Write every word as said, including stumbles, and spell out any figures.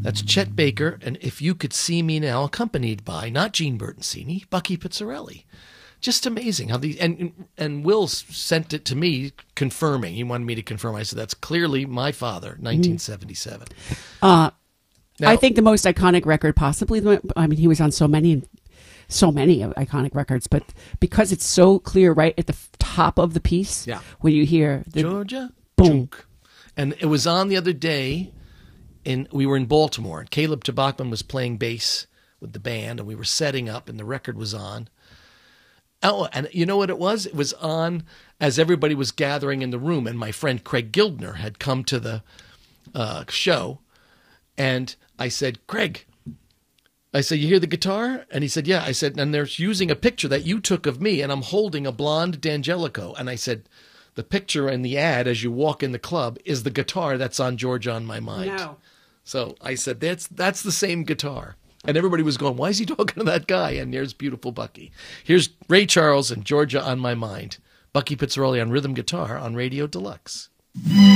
That's Chet Baker, and If You Could See Me Now, accompanied by, not Gene Bertoncini, Bucky Pizzarelli. Just amazing how these, and and Will sent it to me confirming. He wanted me to confirm. I said, that's clearly my father, nineteen seventy-seven. Uh, now, I think the most iconic record possibly, I mean, he was on so many, so many iconic records, but because it's so clear right at the top of the piece, yeah. when you hear the Georgia, boom. Chunk. And it was on the other day, in we were in Baltimore, and Caleb Tabachman was playing bass with the band, and we were setting up, and the record was on. Oh, and you know what it was? It was on as everybody was gathering in the room, and my friend Craig Gildner had come to the uh, show, and I said, Craig, I said, you hear the guitar? And he said, yeah. I said, and they're using a picture that you took of me, and I'm holding a blonde D'Angelico. And I said, the picture in the ad as you walk in the club is the guitar that's on Georgia on My Mind. No. So I said, that's that's the same guitar. And everybody was going, why is he talking to that guy? And there's beautiful Bucky. Here's Ray Charles and Georgia on My Mind. Bucky Pizzarelli on rhythm guitar on Radio Deluxe.